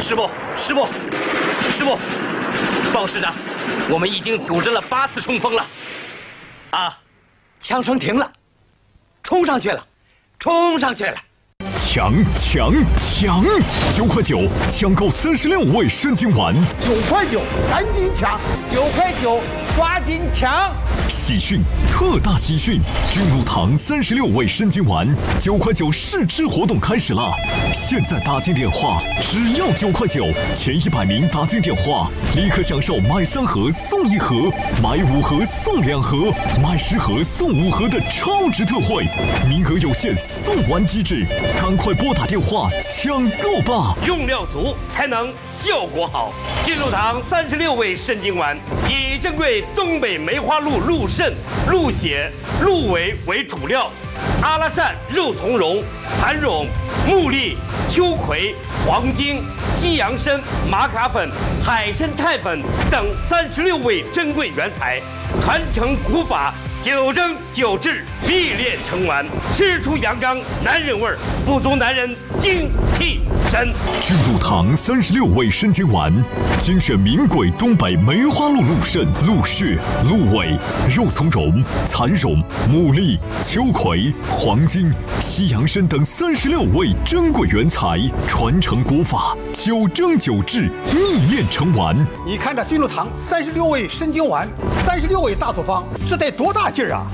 师部，鲍师长，我们已经组织了8次冲锋了。啊， 枪声停了，冲上去了，冲上去了！ 抢！9块9，抢购36味参金丸。 9块9，赶紧抢！9块9，抓紧抢！ 喜讯，特大喜讯！君禄堂36味参金丸9块9试吃活动开始了！现在打进电话，只要9块9，前100名打进电话，立刻享受买3盒送1盒，买5盒送2盒，买10盒送5盒的超值特惠，名额有限，送完即止，赶快拨打电话抢购吧！ 用料足才能效果好。君禄堂36味参金丸以珍贵东北梅花鹿鹿肾、鹿血、鹿尾为主料，阿拉善、肉苁蓉、蚕蛹、木栗、秋葵、黄精、西洋参、玛卡粉、海参肽粉等36味珍贵原材，传承古法，9蒸9制，必炼成丸，吃出阳刚男人味儿，不足男人精气神。 君禄堂36味参金丸，精选名贵东北梅花鹿鹿肾、鹿血、鹿尾、肉苁蓉、蚕蛹、牡蛎、秋葵、黄精、西洋参等36味珍贵原材，传承古法，9蒸9制，秘炼成丸。 你看这君禄堂36味参金丸，36味大处方，这得多大劲儿啊！